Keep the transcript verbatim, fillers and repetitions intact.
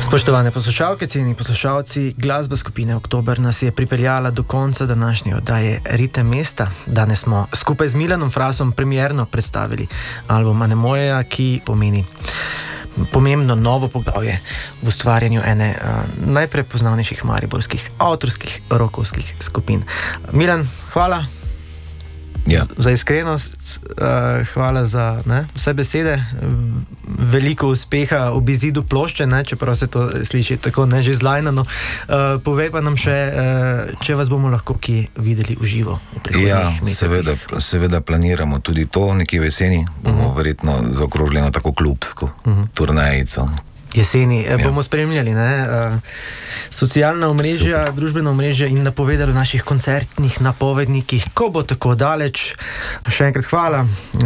Spoštovane poslušalke, cenjeni poslušalci, glasba skupine Oktober nas je pripeljala do konca današnje oddaje Ritem mesta. Danes smo skupaj z Milanom Frasom premierno predstavili album Anemoja, ki pomeni pomembno novo poglavje v ustvarjanju ene uh, najprepoznavnejših mariborskih avtorskih rokovskih skupin. Milan, hvala. Ja. Za iskrenost, uh, hvala za ne, vse besede, veliko uspeha ob izidu plošče, ne, čeprav se to sliši tako ne že zlajnano. Uh, povej pa nam še, uh, če vas bomo lahko kje videli v živo. Ja, seveda, seveda planiramo tudi to, nekje v jeseni bomo uh-huh. verjetno zaokrožili tako klubsko uh-huh. turnejico. Jeseni ja. bomo spremljali ne, uh, socialna omrežja, Super. družbena omrežja in napovedali v naših koncertnih napovednikih, ko bo tako daleč. Še enkrat hvala.